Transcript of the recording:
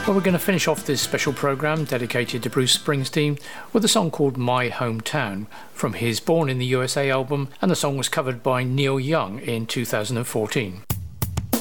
Well, we're going to finish off this special programme dedicated to Bruce Springsteen with a song called My Hometown from his Born in the USA album, and the song was covered by Neil Young in 2014.